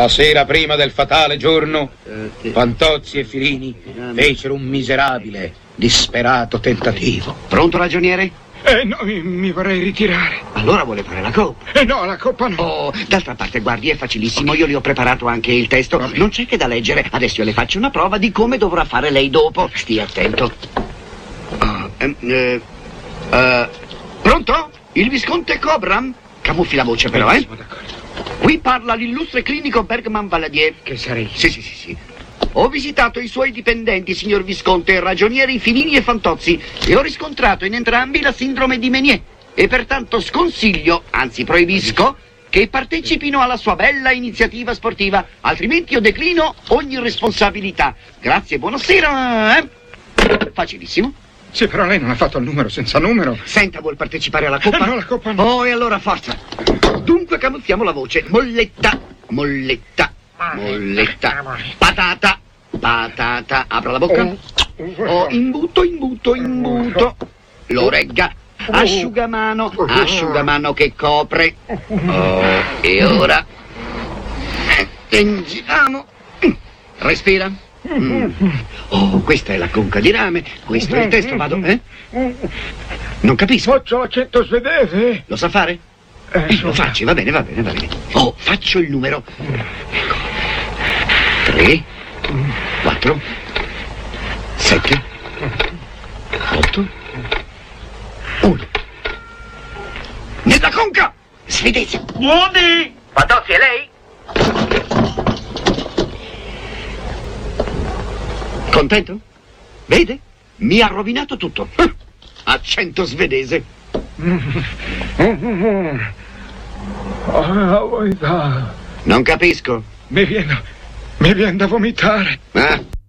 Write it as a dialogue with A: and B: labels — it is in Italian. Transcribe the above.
A: La sera prima del fatale giorno, Fantozzi e Filini fecero un miserabile, disperato tentativo.
B: Pronto, ragioniere?
C: No, mi vorrei ritirare.
B: Allora vuole fare la coppa?
C: No, la coppa no.
B: Oh, d'altra parte, guardi, è facilissimo. Io le ho preparato anche il testo. Non c'è che da leggere. Adesso io le faccio una prova di come dovrà fare lei dopo. Stia attento. Pronto? Il visconte Cobram? Camuffi la voce però,
C: D'accordo.
B: Qui parla l'illustre clinico Bergman Valadier.
C: Che sarei?
B: Sì. Ho visitato i suoi dipendenti, signor Visconte, ragionieri Filini e Fantozzi, e ho riscontrato in entrambi la sindrome di Menier. E pertanto sconsiglio, anzi proibisco, che partecipino alla sua bella iniziativa sportiva, altrimenti io declino ogni responsabilità. Grazie, buonasera. Facilissimo.
C: Sì, però lei non ha fatto il numero senza numero.
B: Senta, vuol partecipare alla coppa?
C: No, la coppa no.
B: Oh, e allora forza. Dunque camuffiamo la voce. Molletta. Patata. Apra la bocca. Oh, imbuto. L'oregga. Asciugamano che copre. Oh, e ora tengiamo. Respira. Oh, questa è la conca di rame. Questo è il testo, vado, Non capisco.
C: Faccio l'accento svedese?
B: Lo sa fare? Lo faccio, va bene. Oh, faccio il numero. Ecco. 3, 4, 7, 8, 1. Nella conca! Svedese!
D: Buoni! Fantozzi, è lei?
B: Contento? Vede? Mi ha rovinato tutto. Accento svedese.
C: Oh,
B: Non capisco.
C: mi viene da vomitare.